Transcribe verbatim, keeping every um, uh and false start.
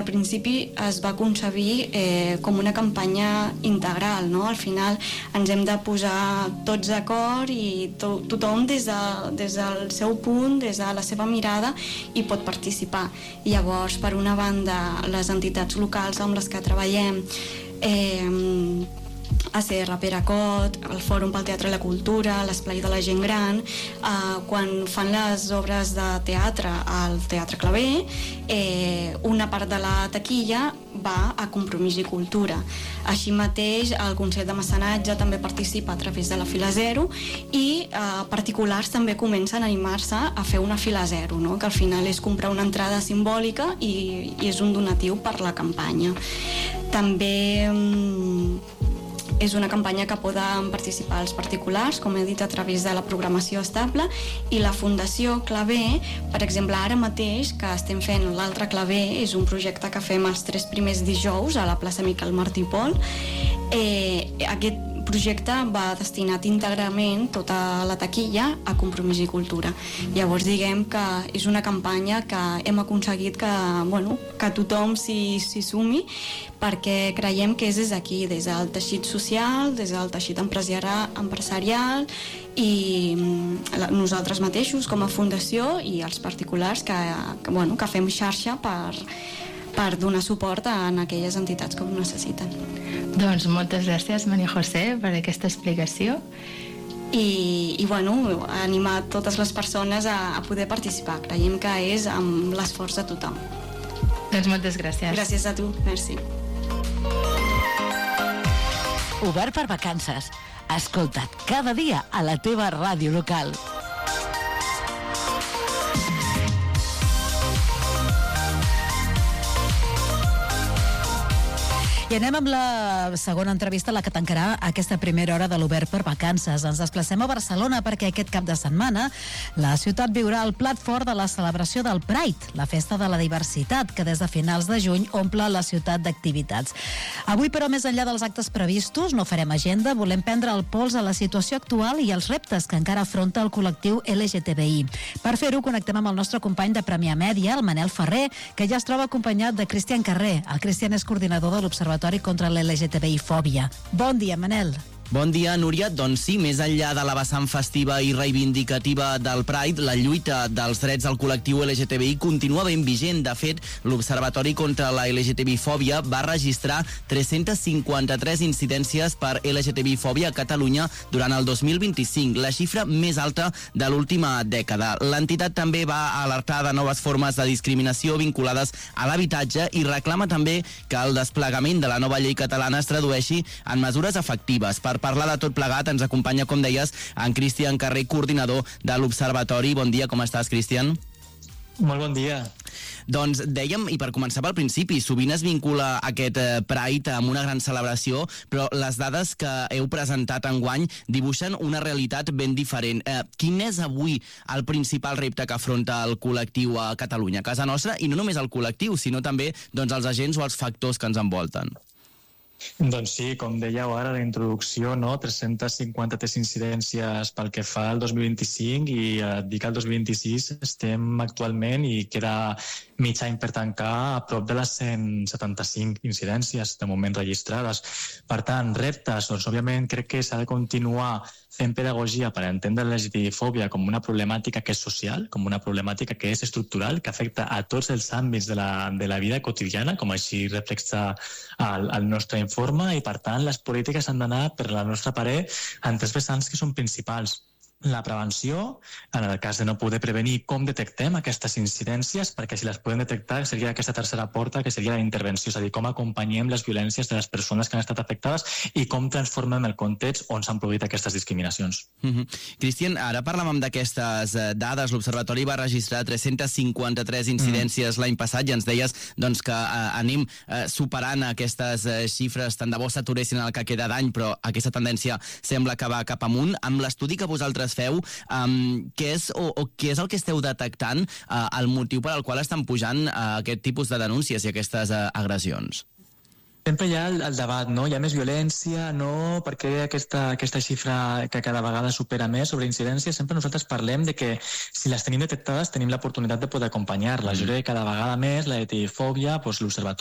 principi es va concebir eh, com una campanya integral, no? Al final ens hem de posar tots d'acord i to tothom des, de, des del seu punt, des de la seva mirada, hi pot participar. I llavors, per una banda, les entitats locals amb les que treballem, eh, A C R Peracot, el Fòrum pel Teatre i la Cultura, l'Esplai de la Gent Gran, eh, quan fan les obres de teatre al Teatre Claver, eh, una part de la taquilla va a Compromís i Cultura. Així mateix, el Consell de Mecenatge també participa a través de la Fila Zero i eh, particulars també comencen a animar-se a fer una Fila Zero, no? Que al final és comprar una entrada simbòlica i, i és un donatiu per la campanya. També mm, és una campanya que poden participar els particulars, com he dit, a través de la programació estable, i la Fundació Claver, per exemple, ara mateix, que estem fent l'altre Claver, és un projecte que fem els tres primers dijous a la plaça Miquel Martí i Pol. Eh, aquest projecte va destinat íntegrament tota la taquilla a Compromís i Cultura. Llavors diguem que és una campanya que hem aconseguit que, bueno, que tothom s'hi sumi, perquè creiem que és des d'aquí, des del teixit social, des del teixit empresarial i nosaltres mateixos com a fundació i els particulars que, que, bueno, que fem xarxa per, per donar suport a aquelles entitats que ho necessiten. Doncs moltes gràcies, Maria José, per aquesta explicació. I, i bueno, animar totes les persones a, a poder participar. Creiem que és amb l'esforç de tothom. Doncs moltes gràcies. Gràcies a tu, merci. Obert per vacances. Escolta't cada dia a la teva ràdio local. I anem amb la segona entrevista, la que tancarà aquesta primera hora de l'Obert per Vacances. Ens desplacem a Barcelona perquè aquest cap de setmana la ciutat viurà el plat fort de la celebració del Pride, la festa de la diversitat, que des de finals de juny omple la ciutat d'activitats. Avui, però, més enllà dels actes previstos, no farem agenda, volem prendre el pols a la situació actual i els reptes que encara afronta el col·lectiu L G T B I. Per fer-ho, connectem amb el nostre company de Premià Mèdia, el Manel Ferrer, que ja es troba acompanyat de Cristian Carrer. El Cristian és coordinador de l'Observatori contra l'L G T B I fòbia. Bon dia, Manel. Bon dia, Núria. Doncs sí, més enllà de la vessant festiva i reivindicativa del Pride, la lluita dels drets del col·lectiu L G T B I continua ben vigent. De fet, l'Observatori contra la L G T B I fòbia va registrar tres-centes cinquanta-tres incidències per L G T B I fòbia a Catalunya durant el dos mil vint-i-cinc, la xifra més alta de l'última dècada. L'entitat també va alertar de noves formes de discriminació vinculades a l'habitatge i reclama també que el desplegament de la nova llei catalana es tradueixi en mesures efectives. Per parlar de tot plegat ens acompanya, com deies, en Cristian Carrer, coordinador de l'Observatori. Bon dia, com estàs, Cristian? Molt bon dia. Doncs dèiem, i per començar pel principi, sovint es vincula aquest eh, Pride amb una gran celebració, però les dades que heu presentat enguany dibuixen una realitat ben diferent. Eh, quin és avui el principal repte que afronta el col·lectiu a Catalunya, a casa nostra, i no només el col·lectiu, sinó també doncs, els agents o els factors que ens envolten? Doncs sí, com dèieu ara a la introducció, no? tres-centes cinquanta-tres incidències pel que fa al dos mil vint-i-cinc i et dic que el dos mil vint-i-sis estem actualment i queda mig any per tancar a prop de les cent setanta-cinc incidències de moment registrades. Per tant, reptes, doncs òbviament crec que s'ha de continuar fent pedagogia per entendre la L G T B I fòbia com una problemàtica que és social, com una problemàtica que és estructural, que afecta a tots els àmbits de la, de la vida quotidiana, com així reflexa el, el nostre informe, i per tant les polítiques han d'anar, per la nostra parer, en tres vessants que són principals. La prevenció, en el cas de no poder prevenir, com detectem aquestes incidències, perquè si les podem detectar seria aquesta tercera porta, que seria la intervenció, és a dir, com acompanyem les violències de les persones que han estat afectades i com transformem el context on s'han produït aquestes discriminacions. Mm-hmm. Cristian, ara parlàvem d'aquestes dades. L'Observatori va registrar tres-centes cinquanta-tres incidències mm. l'any passat i ens deies doncs, que eh, anem eh, superant aquestes eh, xifres, tant de bo s'aturessin el que queda d'any, però aquesta tendència sembla que va cap amunt. Amb l'estudi que vosaltres feu, um, què és o, o què és el que esteu detectant, uh, el motiu per al qual estan pujant uh, aquest tipus de denúncies i aquestes uh, agressions? Sempre hi ha el, el debat, no? Hi ha més violència, no? Per què aquesta, aquesta xifra que cada vegada supera més sobre incidències? Sempre nosaltres parlem de que si les tenim detectades tenim l'oportunitat de poder acompanyar-les. Mm. Jo crec que cada vegada més la L G T B I fòbia, doncs, l'Observatori